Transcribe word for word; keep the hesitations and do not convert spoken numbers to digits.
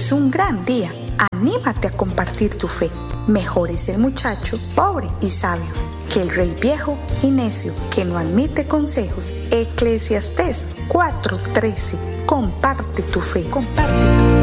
es un gran día. Anímate a compartir tu fe. Mejor es el muchacho pobre y sabio que el rey viejo y necio que no admite consejos. Eclesiastés cuatro trece. Comparte tu fe. Comparte tu fe.